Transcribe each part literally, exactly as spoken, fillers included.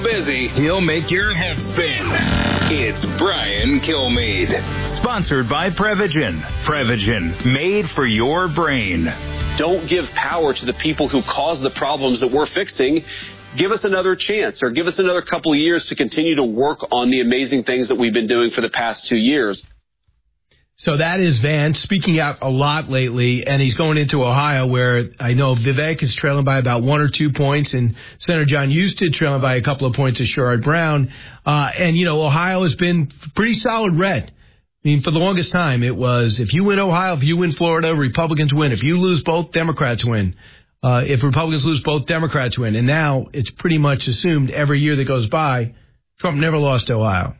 busy, he'll make your head spin. It's Brian Kilmeade. Sponsored by Prevagen. Prevagen, made for your brain. Don't give power to the people who cause the problems that we're fixing. Give us another chance, or give us another couple of years to continue to work on the amazing things that we've been doing for the past two years. So that is Vance speaking out a lot lately, and he's going into Ohio where I know Vivek is trailing by about one or two points, and Senator John Husted trailing by a couple of points to Sherrod Brown. Uh, and, you know, Ohio has been pretty solid red. I mean, for the longest time, it was if you win Ohio, if you win Florida, Republicans win. If you lose both, Democrats win. Uh, if Republicans lose both, Democrats win. And now it's pretty much assumed every year that goes by, Trump never lost Ohio.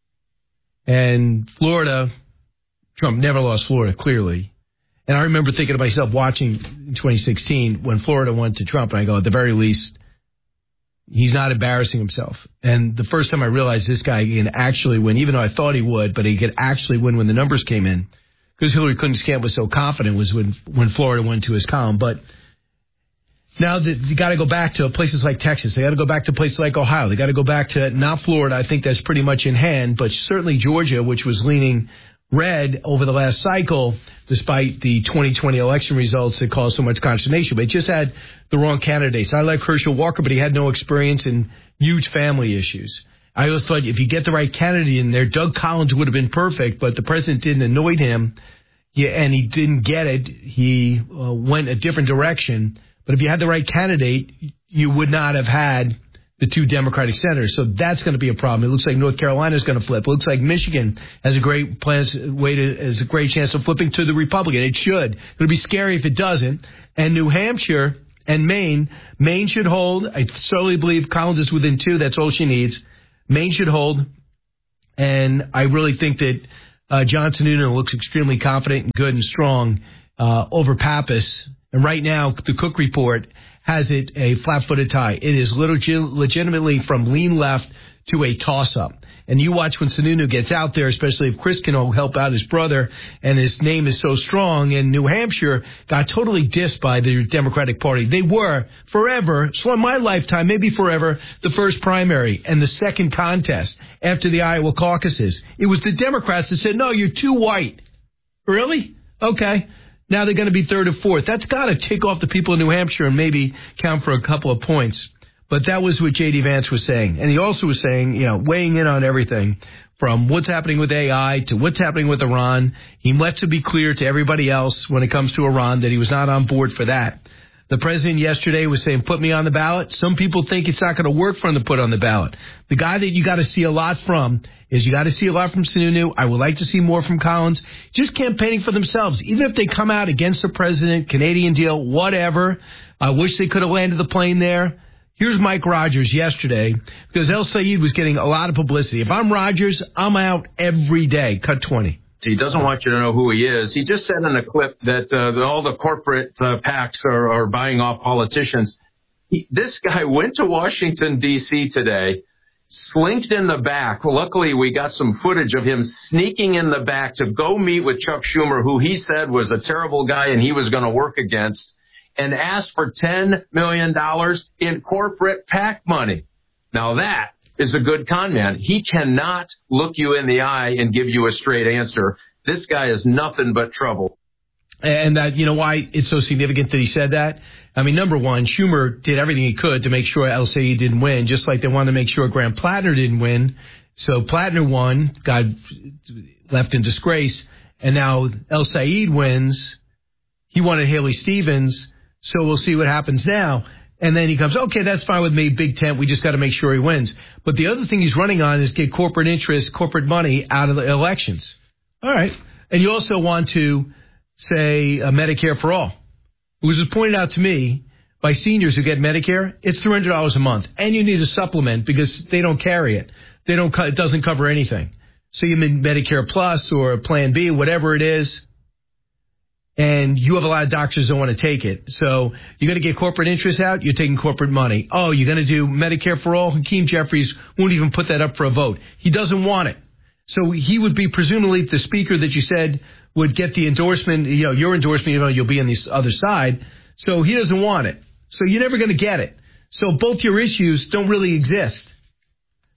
And Florida... Trump never lost Florida, clearly. And I remember thinking to myself, watching in twenty sixteen, when Florida went to Trump, and I go, at the very least, he's not embarrassing himself. And the first time I realized this guy can actually win, even though I thought he would, but he could actually win when the numbers came in, because Hillary Clinton was so confident, was when, when Florida went to his column. But now that you got to go back to places like Texas. They got to go back to places like Ohio. They got to go back to, not Florida. I think that's pretty much in hand, but certainly Georgia, which was leaning red over the last cycle, despite the twenty twenty election results that caused so much consternation. But it just had the wrong candidates. I like Herschel Walker, but he had no experience in huge family issues. I always thought if you get the right candidate in there, Doug Collins would have been perfect, but the president didn't anoint him, yeah, and he didn't get it. He uh, went a different direction. But if you had the right candidate, you would not have had the two Democratic senators. So that's going to be a problem. It looks like North Carolina is going to flip. It looks like Michigan has a great plans, way to, has a great chance of flipping to the Republican. It should. It'll be scary if it doesn't. And New Hampshire and Maine, Maine should hold. I certainly believe Collins is within two. That's all she needs. Maine should hold. And I really think that uh, John Sununu looks extremely confident and good and strong uh, over Pappas. And right now, the Cook report has it a flat-footed tie. It is legitimately from lean left to a toss-up. And you watch when Sununu gets out there, especially if Chris can help out his brother, and his name is so strong. And New Hampshire got totally dissed by the Democratic Party. They were forever, so in my lifetime, maybe forever, the first primary and the second contest after the Iowa caucuses. It was the Democrats that said, no, you're too white. Really? Okay. Now they're going to be third or fourth. That's got to tick off the people in New Hampshire and maybe count for a couple of points. But that was what J D. Vance was saying. And he also was saying, you know, weighing in on everything from what's happening with A I to what's happening with Iran. He lets it be clear to everybody else when it comes to Iran that he was not on board for that. The president yesterday was saying, put me on the ballot. Some people think it's not going to work for him to put on the ballot. The guy that you got to see a lot from is you got to see a lot from Sununu. I would like to see more from Collins. Just campaigning for themselves. Even if they come out against the president, Canadian deal, whatever. I wish they could have landed the plane there. Here's Mike Rogers yesterday, because El Sayed was getting a lot of publicity. If I'm Rogers, I'm out every day. Cut twenty. He doesn't want you to know who he is. He just said in a clip that, uh, that all the corporate uh, PACs are, are buying off politicians. He, this guy went to Washington, D C today, slinked in the back. Well, luckily, we got some footage of him sneaking in the back to go meet with Chuck Schumer, who he said was a terrible guy and he was going to work against, and asked for ten million dollars in corporate PAC money. Now that is a good con man. He cannot look you in the eye and give you a straight answer. This guy is nothing but trouble. And that, you know why it's so significant that he said that? I mean, number one, Schumer did everything he could to make sure El Sayed didn't win, just like they wanted to make sure Graham Plattner didn't win. So Plattner won, got left in disgrace, and now El Sayed wins. He wanted Haley Stevens, so we'll see what happens now. And then he comes, okay, that's fine with me, Big Tent, we just got to make sure he wins. But the other thing he's running on is get corporate interest, corporate money out of the elections. All right. And you also want to say uh, Medicare for all. It was pointed out to me by seniors who get Medicare, it's three hundred dollars a month. And you need a supplement because they don't carry it. They don't. It doesn't cover anything. So you need Medicare Plus or Plan B, whatever it is. And you have a lot of doctors that don't want to take it. So you're going to get corporate interest out, you're taking corporate money. Oh, you're going to do Medicare for all? Hakeem Jeffries won't even put that up for a vote. He doesn't want it. So he would be presumably the speaker that you said would get the endorsement, you know, your endorsement, you know, you'll be on the other side. So he doesn't want it. So you're never going to get it. So both your issues don't really exist.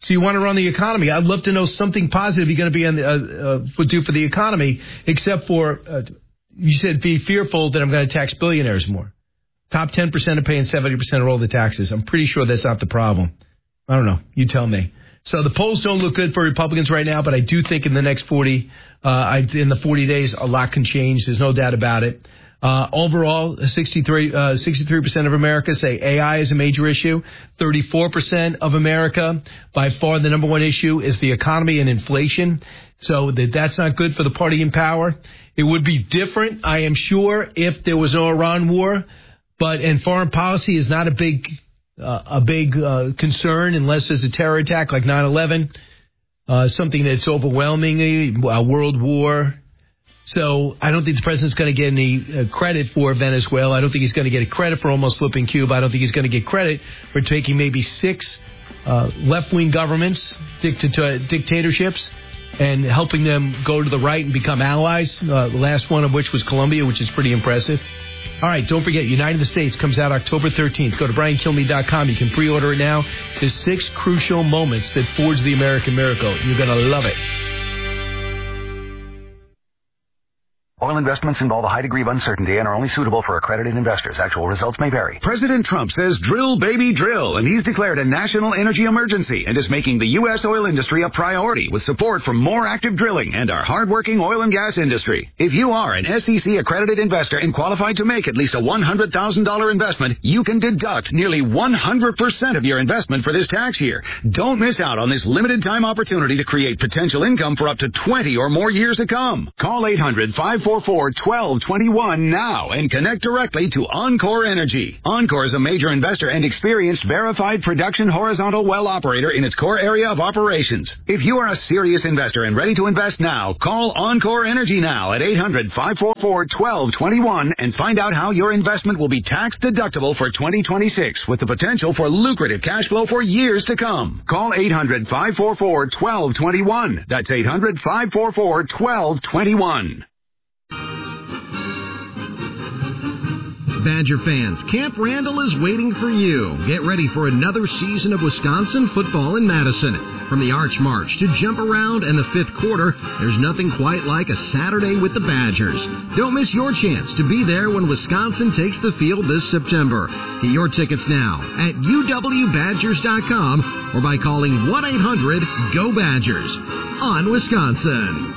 So you want to run the economy. I'd love to know something positive you're going to be on the, uh, uh, do for the economy, except for uh, you said be fearful that I'm going to tax billionaires more. Top ten percent are paying seventy percent of all the taxes. I'm pretty sure that's not the problem. I don't know. You tell me. So the polls don't look good for Republicans right now, but I do think in the next forty, uh, I, in the forty days, a lot can change. There's no doubt about it. Uh, overall, sixty-three, uh, sixty-three percent of America say A I is a major issue. thirty-four percent of America, by far the number one issue is the economy and inflation. So that that's not good for the party in power. It would be different, I am sure, if there was no Iran war. But, and foreign policy is not a big, uh, a big, uh, concern unless there's a terror attack like nine eleven, uh, something that's overwhelmingly a world war. So I don't think the president's going to get any uh, credit for Venezuela. I don't think he's going to get credit for almost flipping Cuba. I don't think he's going to get credit for taking maybe six uh, left-wing governments, dictator- dictatorships, and helping them go to the right and become allies, uh, the last one of which was Colombia, which is pretty impressive. All right, don't forget, United States comes out October thirteenth. Go to brian kilmeade dot com. You can pre-order it now. There's six crucial moments that forge the American miracle. You're going to love it. Oil investments involve a high degree of uncertainty and are only suitable for accredited investors. Actual results may vary. President Trump says drill, baby, drill, and he's declared a national energy emergency and is making the U S oil industry a priority with support from more active drilling and our hardworking oil and gas industry. If you are an S E C accredited investor and qualified to make at least a one hundred thousand dollars investment, you can deduct nearly one hundred percent of your investment for this tax year. Don't miss out on this limited time opportunity to create potential income for up to twenty or more years to come. Call eight hundred, five four four, one two two one now and connect directly to Encore Energy. Encore is a major investor and experienced verified production horizontal well operator in its core area of operations. If you are a serious investor and ready to invest now, call Encore Energy now at eight hundred, five four four, one two two one and find out how your investment will be tax deductible for twenty twenty-six with the potential for lucrative cash flow for years to come. Call eight hundred, five four four, one two two one. That's eight hundred, five four four, one two two one. Badger fans, Camp Randall is waiting for you. Get ready for another season of Wisconsin football in Madison. From the Arch March to Jump Around and the fifth quarter, there's nothing quite like a Saturday with the Badgers. Don't miss your chance to be there when Wisconsin takes the field this September. Get your tickets now at u w badgers dot com or by calling one eight hundred, G O Badgers on Wisconsin.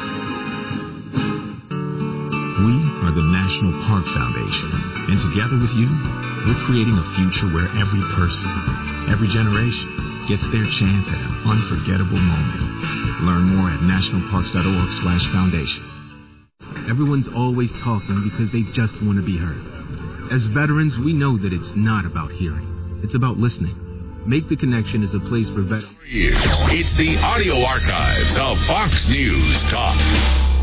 We are the National Park Foundation, and together with you, we're creating a future where every person, every generation, gets their chance at an unforgettable moment. Learn more at national parks dot org slash foundation. Everyone's always talking because they just want to be heard. As veterans, we know that it's not about hearing. It's about listening. Make the Connection is a place for veterans. It's the audio archives of Fox News Talk.